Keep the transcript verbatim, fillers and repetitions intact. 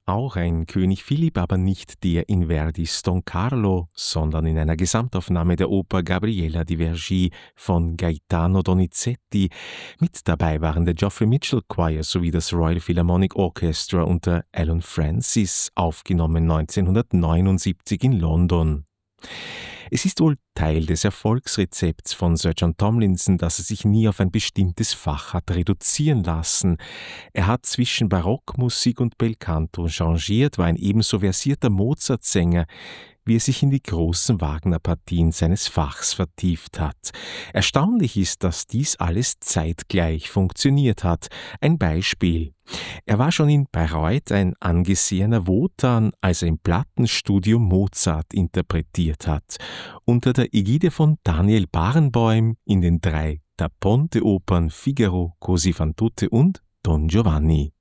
Auch ein König Philipp, aber nicht der in Verdis Don Carlo, sondern in einer Gesamtaufnahme der Oper Gabriella di Vergi von Gaetano Donizetti. Mit dabei waren der Geoffrey Mitchell Choir sowie das Royal Philharmonic Orchestra unter Alan Francis, aufgenommen neunzehnhundertneunundsiebzig in London. Es ist wohl Teil des Erfolgsrezepts von Sir John Tomlinson, dass er sich nie auf ein bestimmtes Fach hat reduzieren lassen. Er hat zwischen Barockmusik und Belcanto changiert, war ein ebenso versierter Mozart-Sänger, wie er sich in die großen Wagner-Partien seines Fachs vertieft hat. Erstaunlich ist, dass dies alles zeitgleich funktioniert hat. Ein Beispiel: Er war schon in Bayreuth ein angesehener Wotan, als er im Plattenstudio Mozart interpretiert hat. Unter der Ägide von Daniel Barenboim in den drei Da Ponte-Opern Figaro, Così fan tutte und Don Giovanni.